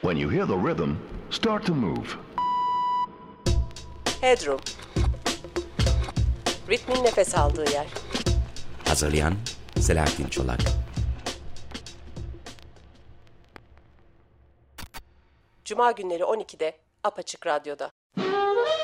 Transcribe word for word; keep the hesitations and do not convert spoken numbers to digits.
When you hear the rhythm, start to move. Headroom. Ritmin nefes aldığı yer. Hazırlayan Selahattin Çolak. Cuma günleri on ikide Apaçık Radyo'da.